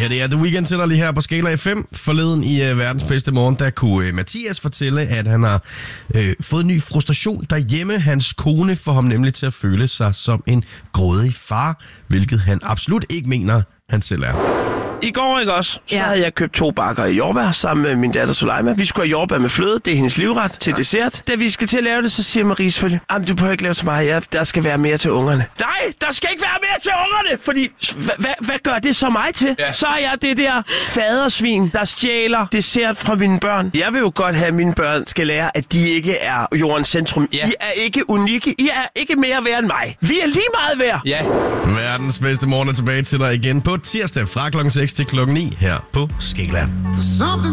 Ja, det er The Weeknd til dig lige her på Skala FM. Forleden i verdens bedste morgen, der kunne Mathias fortælle, at han har fået en ny frustration derhjemme. Hans kone får ham nemlig til at føle sig som en grådig far, hvilket han absolut ikke mener, han selv er. I går, ikke også, så havde jeg købt 2 bakker jordbær sammen med min datter Sulejma. Vi skulle have jordbær med fløde, det er hendes livret til dessert. Da vi skal til at lave det, så siger Marie selvfølgelig, du behøver ikke lave til mig, der skal være mere til ungerne. Nej, der skal ikke være mere til ungerne, fordi hvad gør det så mig til? Ja. Så er jeg det der fadersvin, der stjæler dessert fra mine børn. Jeg vil jo godt have, at mine børn skal lære, at de ikke er jordens centrum. Ja. I er ikke unikke, I er ikke mere værd end mig. Vi er lige meget værd. Ja. Verdens bedste morgen er tilbage til dig igen på tirsdag fra klokken 6 til klokken 9 her på Skala.